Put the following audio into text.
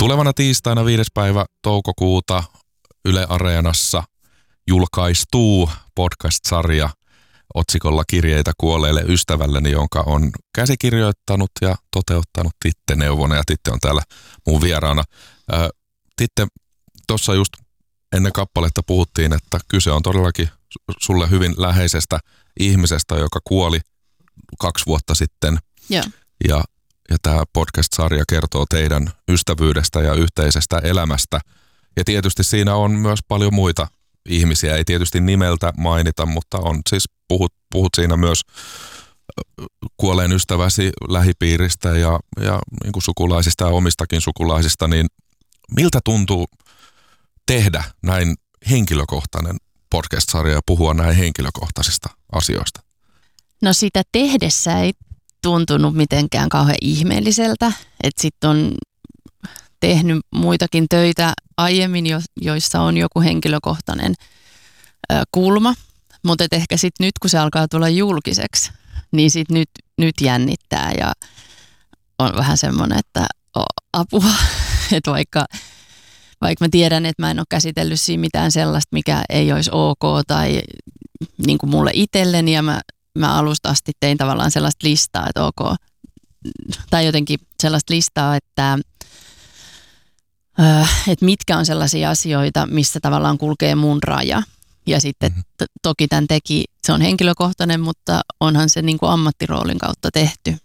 Tulevana tiistaina 5. päivä toukokuuta Yle Areenassa julkaistuu podcast-sarja otsikolla Kirjeitä kuolleelle ystävälleni, jonka on käsikirjoittanut ja toteuttanut Titte Neuvonen, ja Titte on täällä mun vieraana. Titte, tuossa just ennen kappaletta puhuttiin, että kyse on todellakin sulle hyvin läheisestä ihmisestä, joka kuoli 2 vuotta sitten. Joo. Ja tämä podcast-sarja kertoo teidän ystävyydestä ja yhteisestä elämästä. Ja tietysti siinä on myös paljon muita ihmisiä, ei tietysti nimeltä mainita, mutta on siis puhut siinä myös kuolleen ystäväsi lähipiiristä ja niin kuin sukulaisista ja omistakin sukulaisista, niin miltä tuntuu tehdä näin henkilökohtainen podcast-sarja ja puhua näin henkilökohtaisista asioista? No sitä tehdessä ei tuntunut mitenkään kauhean ihmeelliseltä, että sitten on tehnyt muitakin töitä aiemmin, joissa on joku henkilökohtainen kulma, mutta ehkä sitten nyt kun se alkaa tulla julkiseksi, niin sitten nyt jännittää ja on vähän semmoinen, että apua, että vaikka mä tiedän, että mä en ole käsitellyt siinä mitään sellaista, mikä ei olisi ok tai niin kuin mulle itselleni, ja mä alusta asti tein tavallaan sellaista listaa, että ok, tai jotenkin sellaista listaa, että mitkä on sellaisia asioita, missä tavallaan kulkee mun raja. Ja sitten toki tämän se on henkilökohtainen, mutta onhan se niin kuin ammattiroolin kautta tehty.